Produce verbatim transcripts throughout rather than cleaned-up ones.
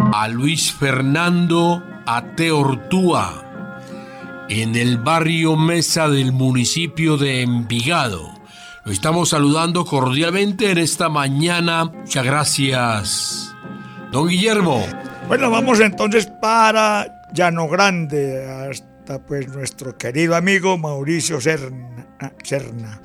a Luis Fernando Ateortúa, en el barrio Mesa del municipio de Envigado. Lo estamos saludando cordialmente en esta mañana. Muchas gracias, don Guillermo. Bueno, vamos entonces para Llano Grande, hasta pues nuestro querido amigo Mauricio Serna. Serna.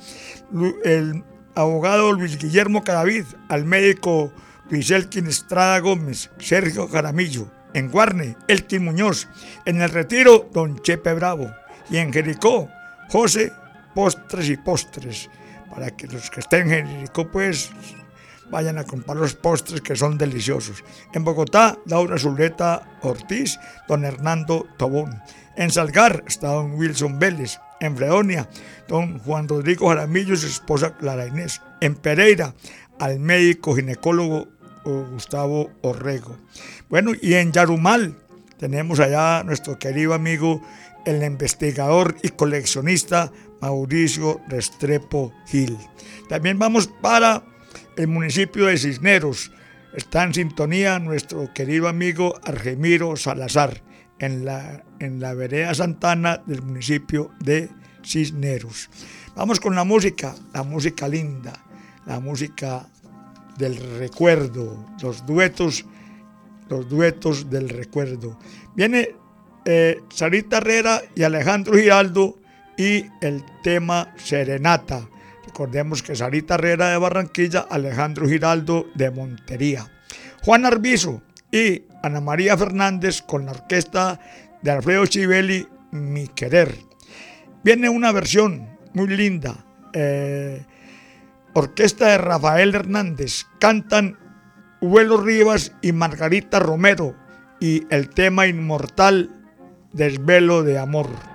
El abogado Luis Guillermo Cadavid, al médico Luis Elkin Estrada Gómez, Sergio Jaramillo. En Guarne, Elkin Muñoz. En el Retiro, don Chepe Bravo. Y en Jericó, José Postres y Postres. Para que los que estén en Jericó, pues, vayan a comprar los postres que son deliciosos. En Bogotá, Laura Zuleta Ortiz, don Hernando Tobón. En Salgar está don Wilson Vélez. En Fredonia, don Juan Rodrigo Jaramillo y su esposa Clara Inés. En Pereira, al médico ginecólogo Gustavo Orrego. Bueno, y en Yarumal tenemos allá a nuestro querido amigo, el investigador y coleccionista Mauricio Restrepo Gil. También vamos para el municipio de Cisneros. Está en sintonía nuestro querido amigo Argemiro Salazar, en la, en la vereda Santana del municipio de Cisneros. Vamos con la música, la música linda, la música del recuerdo, los duetos, los duetos del recuerdo. Viene eh, Sarita Herrera y Alejandro Giraldo y el tema Serenata. Recordemos que Sarita Herrera de Barranquilla, Alejandro Giraldo de Montería. Juan Arbizu y Ana María Fernández con la orquesta de Alfredo Chivelli, Mi Querer. Viene una versión muy linda, eh, orquesta de Rafael Hernández, cantan Huelo Rivas y Margarita Romero, y el tema inmortal Desvelo de Amor.